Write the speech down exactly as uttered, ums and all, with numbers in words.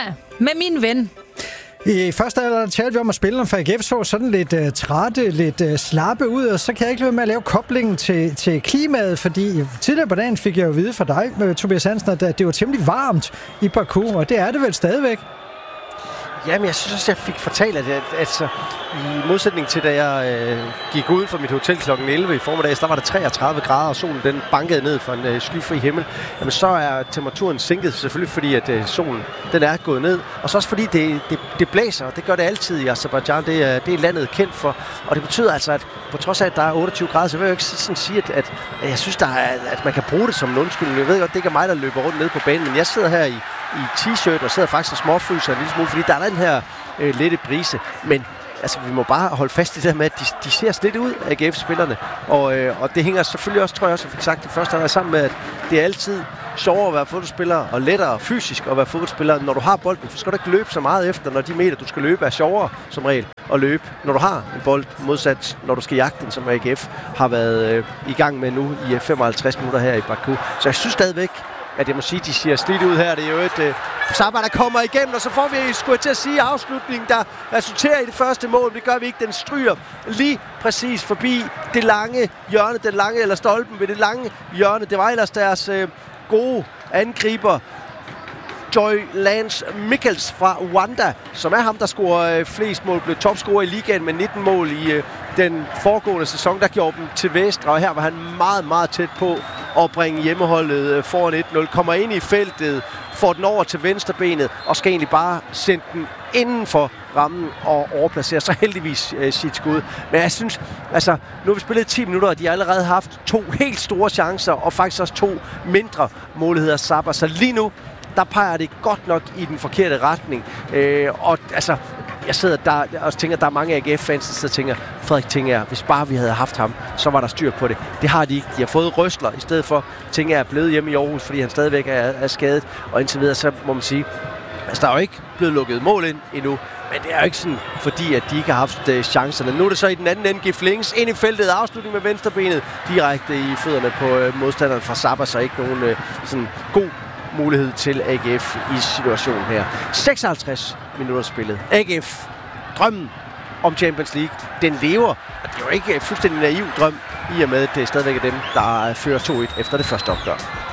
med min ven. I første alder talte vi om, at spillerne fra A G F så sådan lidt uh, trætte, lidt uh, slappe ud, og så kan jeg ikke lade være med at lave koblingen til, til klimaet, fordi tidligere på dagen fik jeg jo at vide fra dig, Tobias Hansen, at det var temmelig varmt i Baku, og det er det vel stadigvæk? Jamen, jeg synes også, jeg fik fortalt, at, at altså, i modsætning til, da jeg øh, gik ud fra mit hotel klokken elleve i formiddag, der var der treogtredive grader, og solen den bankede ned fra en øh, skyfri himmel. Jamen, så er temperaturen sænket, selvfølgelig fordi, at øh, solen den er gået ned. Og så også fordi, det, det, det blæser, og det gør det altid i Aserbajdsjan. Det er, det er landet kendt for. Og det betyder altså, at på trods af, at der er otteogtyve grader, så vil jeg jo ikke sådan sige, at, at, at jeg synes, der er, at man kan bruge det som en undskyldning. Jeg ved godt, det ikke er mig, der løber rundt nede på banen, men jeg sidder her i i t-shirt og sidder faktisk og småfryser en lille smule, fordi der er den her øh, lette brise. Men altså, vi må bare holde fast i det der med, at de, de ser lidt ud af A G F-spillerne. Og, øh, og det hænger selvfølgelig også, tror jeg også, jeg fik sagt det første, der er sammen med, at det er altid sjovere at være fodboldspiller og lettere fysisk at være fodboldspiller. Når du har bolden, så skal du ikke løbe så meget efter, når de meter, du skal løbe, er sjovere som regel at løbe, når du har en bold, modsat når du skal jagte den, som A G F har været øh, i gang med nu i femoghalvtreds minutter her i Baku. Så jeg synes stadigvæk, at jeg må sige, de ser slidt ud her. Det er jo et øh, Sabah, der kommer igennem, og så får vi, skulle jeg til at sige, afslutningen, der resulterer i det første mål. Det gør vi ikke. Den stryger lige præcis forbi det lange hjørne, den lange, eller stolpen ved det lange hjørne. Det var ellers deres øh, gode angriber, Joy Lance Mikkels fra Rwanda, som er ham, der scorer øh, flest mål, blev topscorer i ligaen med nitten mål i øh, den foregående sæson, der gjorde dem til Vestre, og her var han meget, meget tæt på at bringe hjemmeholdet øh, foran et nul, kommer ind i feltet, får den over til venstrebenet, og skal egentlig bare sende den inden for rammen og overplacere så heldigvis øh, sit skud. Men jeg synes, altså, nu har vi spillet ti minutter, og de har allerede haft to helt store chancer, og faktisk også to mindre muligheder Sabah, så lige nu der peger det godt nok i den forkerte retning. Øh, og altså, jeg sidder der og tænker, at der er mange A G F-fans, der sidder og tænker, Frederik Tinger, hvis bare vi havde haft ham, så var der styr på det. Det har de ikke. De har fået røsler i stedet for. Tinger er blevet hjemme i Aarhus, fordi han stadigvæk er, er skadet. Og indtil videre, så må man sige, altså der er jo ikke blevet lukket mål ind endnu. Men det er jo ikke sådan, fordi at de ikke har haft uh, chancerne. Nu er det så i den anden ende, Gif Links ind i feltet, afslutning med venstrebenet, direkte i fødderne på uh, modstanderen fra Sabah, så ikke nogen uh, sådan god mulighed til A G F i situationen her. seksoghalvtreds minutter spillet. A G F, drømmen om Champions League, den lever. Og det er jo ikke fuldstændig naiv drøm, i og med, at det er stadigvæk dem, der fører to et efter det første opgør.